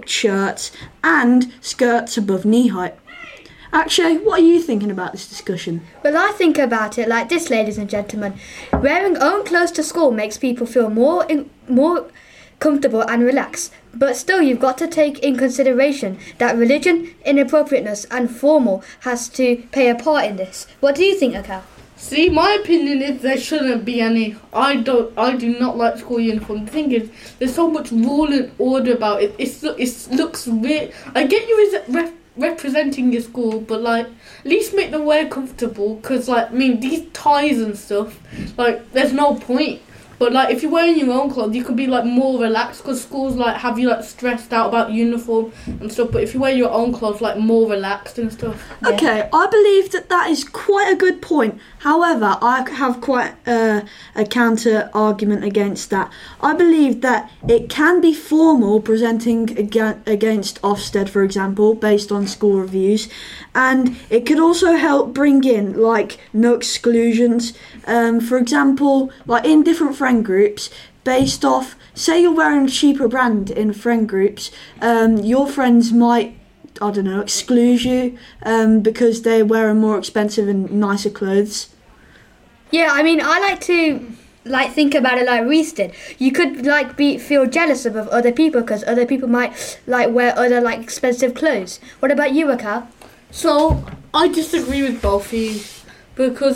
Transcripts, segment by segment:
tucked shirts and skirts above knee height. Akshay, what are you thinking about this discussion? Well, I think about it like this, ladies and gentlemen. Wearing own clothes to school makes people feel more comfortable and relaxed. But still, you've got to take in consideration that religion, inappropriateness and formal has to play a part in this. What do you think, Akal? See, my opinion is there shouldn't be any. I do not like school uniform. The thing is, there's so much rule and order about it. It looks weird. I get you as representing your school, but like at least make them wear comfortable, because like these ties and stuff, like there's no point. But like if you're wearing your own clothes, you could be like more relaxed, because schools like have you like stressed out about uniform and stuff. But if you wear your own clothes, like more relaxed and stuff. Okay, I believe that is quite a good point. However, I have quite a counter argument against that. I believe that it can be formal, presenting against Ofsted, for example, based on school reviews, and it could also help bring in like no exclusions. For example, like in different friend groups, based off, say you're wearing a cheaper brand in friend groups, your friends might, I don't know, exclude you because they're wearing more expensive and nicer clothes. Yeah, I mean, I like to think about it like Reese did. You could feel jealous of other people because other people might wear other expensive clothes. What about you, Akal? So I disagree with both of you, because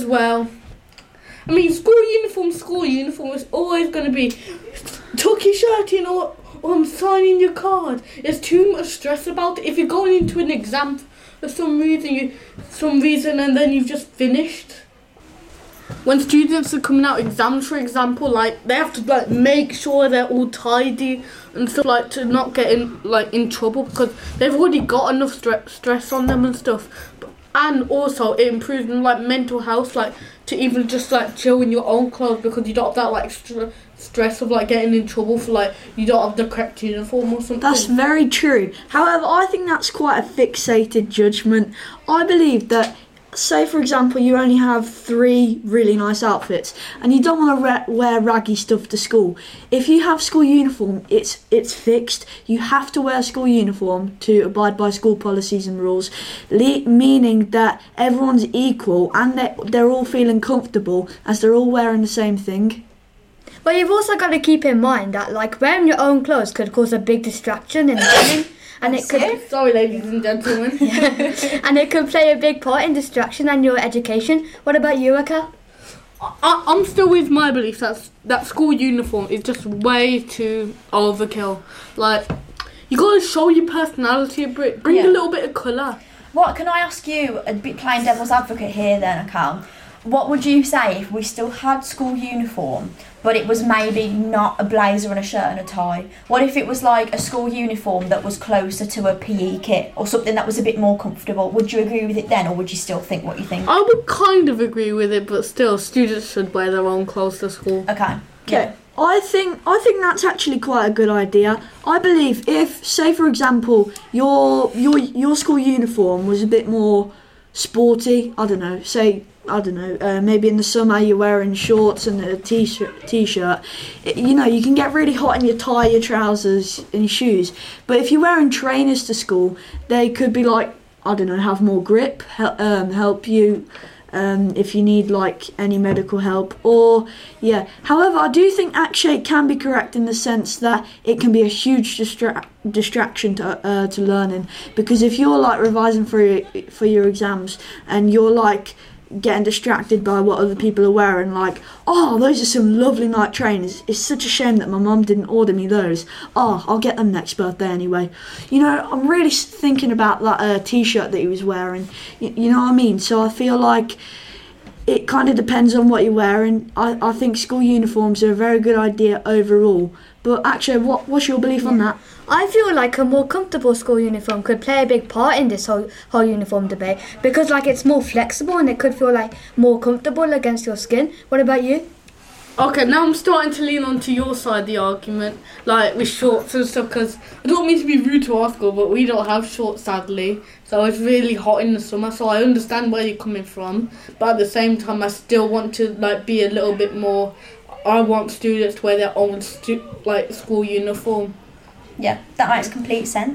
school uniform is always going to be tuck your shirt in or I'm signing your card. There's too much stress about it. If you're going into an exam for some reason and then you've just finished. When students are coming out exams, for example, they have to make sure they're all tidy and stuff, to not get in trouble, because they've already got enough stress on them and stuff. And also it improves mental health, to even just chill in your own clothes, because you don't have that stress of getting in trouble for you don't have the correct uniform or something. That's very true. However, I think that's quite a fixated judgment. I believe that, say for example, you only have 3 really nice outfits and you don't want to wear raggy stuff to school. If you have school uniform, it's fixed. You have to wear school uniform to abide by school policies and rules, meaning that everyone's equal and they're all feeling comfortable as they're all wearing the same thing. But you've also got to keep in mind that wearing your own clothes could cause a big distraction in learning. And it could. Sorry, ladies and gentlemen. And it could play a big part in distraction and your education. What about you, Akal? I'm still with my belief that school uniform is just way too overkill. You got to show your personality a bit. Bring a little bit of colour. What can I ask you, a bit playing devil's advocate here then, Akal? What would you say if we still had school uniform, but it was maybe not a blazer and a shirt and a tie? What if it was a school uniform that was closer to a PE kit or something that was a bit more comfortable? Would you agree with it then, or would you still think what you think? I would kind of agree with it, but still, students should wear their own clothes to school. Okay. Yeah. I think that's actually quite a good idea. I believe if, say for example, your school uniform was a bit more sporty, maybe in the summer you're wearing shorts and a t-shirt. You can get really hot in your tie, your trousers and your shoes. But if you're wearing trainers to school, they could be have more grip, help you if you need any medical help. However, I do think Akshay can be correct in the sense that it can be a huge distraction to learning, because if you're revising for your exams and you're getting distracted by what other people are wearing, those are some lovely night trainers, it's such a shame that my mum didn't order me those, I'll get them next birthday anyway. I'm really thinking about that t-shirt that he was wearing, you know what I mean? So I feel it kind of depends on what you're wearing. I think school uniforms are a very good idea overall, but actually what's your belief on that? I feel a more comfortable school uniform could play a big part in this whole uniform debate, because it's more flexible and it could feel more comfortable against your skin. What about you? Okay, now I'm starting to lean onto your side of the argument, with shorts and stuff, because I don't mean to be rude to our school, but we don't have shorts, sadly. So it's really hot in the summer, so I understand where you're coming from. But at the same time, I still want to be a little bit more. I want students to wear their own school uniform. Yeah, that makes complete sense.